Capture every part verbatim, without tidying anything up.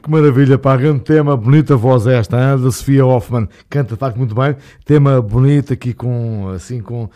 Que maravilha, pá, grande tema, bonita voz esta, hein? Da Sofia Hoffmann, canta de facto muito bem, tema bonito aqui com, assim, com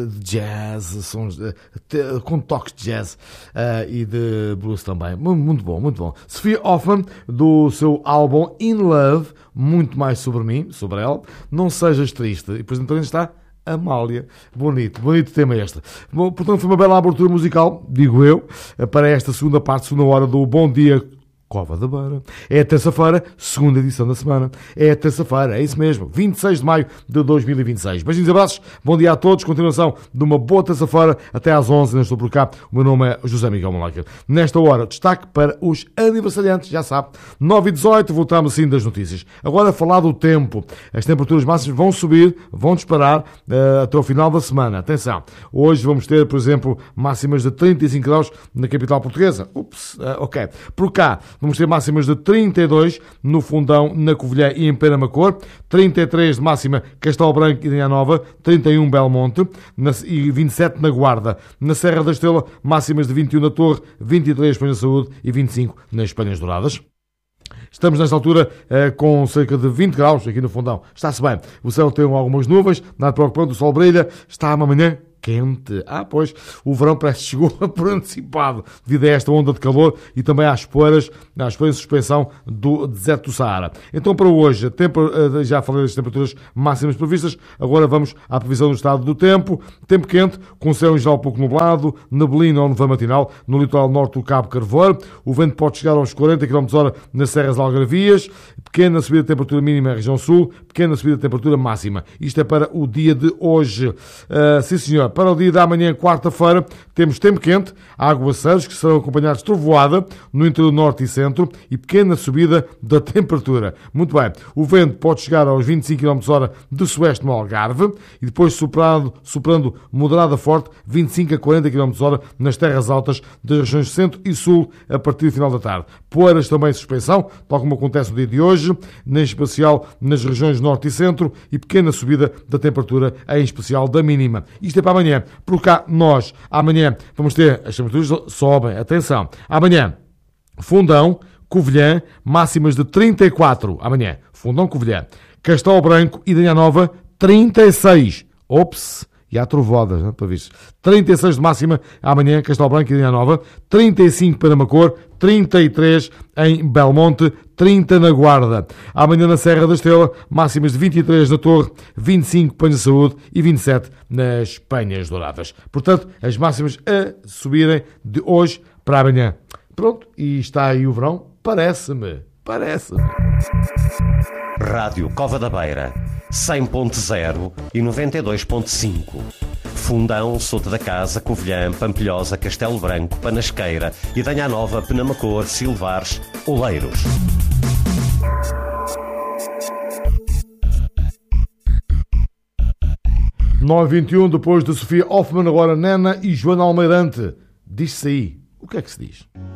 jazz, sons, com toques de jazz uh, e de blues também, muito bom, muito bom. Sofia Hoffmann, do seu álbum In Love, muito mais sobre mim, sobre ela, Não Sejas Triste, e depois então está Amália, bonito, bonito tema este. Bom, portanto foi uma bela abertura musical, digo eu, para esta segunda parte, segunda hora do Bom Dia Cova da Beira. É a terça-feira, segunda edição da semana. É a terça-feira, é isso mesmo, vinte e seis de maio de dois mil e vinte e seis. Beijinhos e abraços, bom dia a todos, continuação de uma boa terça-feira, até às onze, ainda estou por cá. O meu nome é José Miguel Malaca. Nesta hora, destaque para os aniversariantes, já sabe, nove e dezoito, voltamos assim das notícias. Agora a falar do tempo. As temperaturas máximas vão subir, vão disparar uh, até o final da semana. Atenção, hoje vamos ter, por exemplo, máximas de trinta e cinco graus na capital portuguesa. Ups, uh, ok. Por cá, vamos ter máximas de trinta e dois no Fundão, na Covilhã e em Penamacor, trinta e três de máxima Castelo Branco e Dinha Nova, trinta e um Belmonte e vinte e sete na Guarda. Na Serra da Estrela, máximas de vinte e um na Torre, vinte e três na Saúde e vinte e cinco nas Penhas Douradas. Estamos nesta altura eh, com cerca de vinte graus aqui no Fundão. Está-se bem. O céu tem algumas nuvens, nada preocupante, o sol brilha, está amanhã quente. Ah, pois, o verão parece que chegou por antecipado devido a esta onda de calor e também às poeiras, às poeiras de suspensão do deserto do Saara. Então, para hoje, tempo, já falei das temperaturas máximas previstas, agora vamos à previsão do estado do tempo. Tempo quente, com céu em geral pouco nublado, neblina ou nevoeiro matinal no litoral norte do Cabo Carvoeiro. O vento pode chegar aos quarenta quilómetros por hora nas Serras Algarvias. Pequena subida de temperatura mínima na região sul, pequena subida de temperatura máxima. Isto é para o dia de hoje. Uh, sim, senhor. Para o dia da manhã, quarta-feira, temos tempo quente, aguaceiros que serão acompanhados de trovoada no interior norte e centro e pequena subida da temperatura. Muito bem, o vento pode chegar aos vinte e cinco quilómetros por hora de sueste no Algarve e depois soprando, soprando moderada forte, vinte e cinco a quarenta quilómetros por hora nas terras altas das regiões centro e sul a partir do final da tarde. Poeiras também em suspensão, tal como acontece no dia de hoje, em especial nas regiões norte e centro e pequena subida da temperatura, em especial da mínima. Isto é para amanhã. Por cá, nós, amanhã, vamos ter, as temperaturas sobem, atenção, amanhã, Fundão, Covilhã, máximas de trinta e quatro, amanhã, Fundão, Covilhã, Castelo Branco e Dinha Nova, trinta e seis, ops, e há trovoadas, não, para ver. trinta e seis de máxima, amanhã, Castelo Branco e Dinha Nova, trinta e cinco para Penamacor, trinta e três em Belmonte, trinta na Guarda. Amanhã na Serra da Estrela, máximas de vinte e três na Torre, vinte e cinco para a Saúde e vinte e sete nas Penhas Douradas. Portanto, as máximas a subirem de hoje para amanhã. Pronto, e está aí o verão? Parece-me, parece-me. Rádio Cova da Beira, cem ponto zero e noventa e dois ponto cinco. Fundão, Soto da Casa, Covilhã, Pampilhosa, Castelo Branco, Panasqueira, Idanha Nova, Penamacor, Silvares, Oleiros. nove e vinte e um, depois de Sofia Hoffmann, agora Nena e Joana Almeirante. Diz-se aí. O que é que se diz?